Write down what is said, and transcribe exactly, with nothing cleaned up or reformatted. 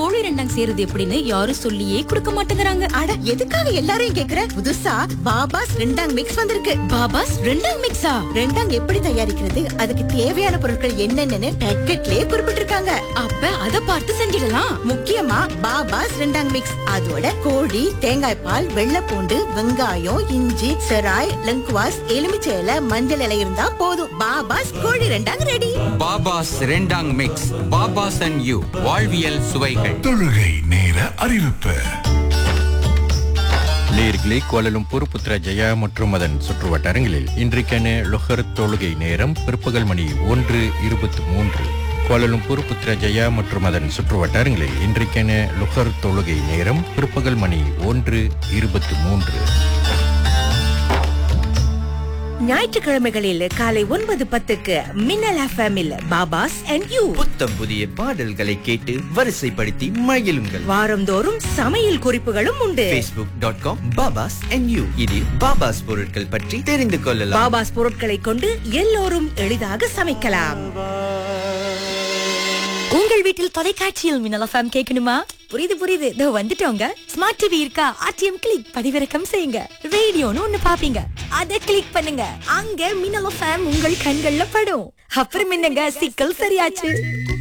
கோழி ரெண்டாங் சேருது எப்படின்னு யாரும் சொல்லியே கொடுக்க மாட்டேங்கிறாங்க. அட எதுக்காக எல்லாரையும் கேக்குற? புதுசா பாபாஸ் ரெண்டாங் மிக்ஸ் வந்திருக்கு. பாபாஸ் ரெண்டாங் மிக்ஸா? ரெண்டாங் எப்படி தயாரிக்கிறது, அதுக்கு தேவையான பொருட்கள் என்னென்னு பேக்கெட்லயே குறிப்பிட்டிருக்காங்க. அப்ப அத பார்த்து செஞ்சிடலாம். முக்கியமா பாபாஸ் ரெண்டாங் மிக்ஸ், அதோட கோழி, தேங்காய் பால், வெள்ளைப்பூண்டு, வெங்காயம், இஞ்சி, செராய், லங்குவாஸ், எலுமிச்சை இலை, மஞ்சள் இலை இருந்தா போதும். பாபாஸ் கோழி ரெண்டாங் ரெடி. பாபாஸ் ரெண்டாங் மிக்ஸ். பாபாஸ் அண்ட் யூ, வாழ்வியல் சுவைகள். தொழுகை நேர அறிவிப்பு. நேயர்களே, கோலாலம்பூர், புத்ராஜயா மற்றும் அதன் சுற்றுவட்டாரங்களில் இன்றைக்கான லொஹர் தொழுகை நேரம் பிற்பகல் மணி ஒன்று இருபத்தி மூன்று. கோலாலம்பூர், புத்ராஜயா மற்றும் அதன் சுற்றுவட்டாரங்களில் இன்றைக்கான லொஹர் தொழுகை நேரம் பிற்பகல் மணி ஒன்று இருபத்தி மூன்று. ஞாயிற்றுக்கிழமைகளில் காலை ஒன்பது பத்துக்கு மின்னல் எஃப்எம்மில் பாபாஸ் அண்ட் யூ புத்தம் புதிய பாடல்களை கேட்டு வரிசைப்படுத்தி மகிழுங்கள். வாரந்தோறும் சமையல் குறிப்புகளும் உண்டு. facebook டாட் காம் பாபாஸ் அண்ட் யூ இதில் பாபாஸ் பொருட்கள் பற்றி தெரிந்து கொள்ளலாம். பாபாஸ் பொருட்களை கொண்டு எல்லோரும் எளிதாக சமைக்கலாம். உங்கள் வீட்டில் தொலைக்காட்சியில் மின்னல் எஃப்எம் கேட்கணுமா? புரியுது புரியுது, இதோ வந்துட்டோங்க. ஸ்மார்ட் டிவி இருக்கா? ஆர்டிஎம் கிளிக் பதிவிறக்கம் செய்யுங்க. ரேடியோன்னு ஒண்ணு பாப்பீங்க, அத கிளிக் பண்ணுங்க. அங்க மின்னல் எஃப்எம் உங்கள் கண்கள்ல படும். அப்புறம் என்னங்க, சிக்கல் சரியாச்சு.